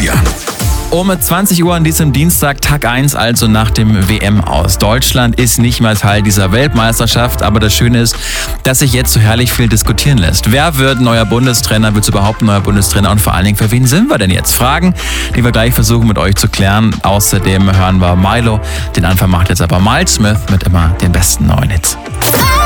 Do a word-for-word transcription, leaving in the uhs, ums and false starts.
Luciano. Um zwanzig Uhr an diesem Dienstag, Tag eins, also nach dem W M aus. Deutschland ist nicht mal Teil dieser Weltmeisterschaft, aber das Schöne ist, dass sich jetzt so herrlich viel diskutieren lässt. Wer wird neuer Bundestrainer? Wird es überhaupt ein neuer Bundestrainer? Und vor allen Dingen, für wen sind wir denn jetzt? Fragen, die wir gleich versuchen mit euch zu klären. Außerdem hören wir Milo. Den Anfang macht jetzt aber Miles Smith mit immer den besten neuen Hits.